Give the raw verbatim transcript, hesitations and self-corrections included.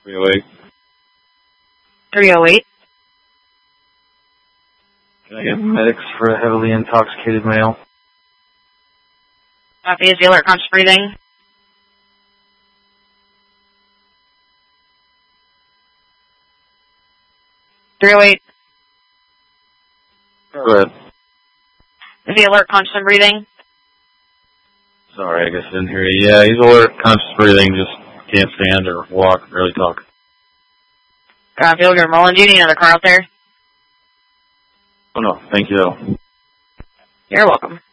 three oh eight. three oh eight. Can I get medics for a heavily intoxicated male? Copy. Is the alert conscious breathing? three oh eight. Go ahead. Is the alert conscious and breathing? Sorry, I guess I didn't hear you. Yeah, he's alert, conscious breathing, just can't stand or walk, barely talk. Copy. You're Mullen. Do you need another car out there? Oh no, thank you though. You're welcome.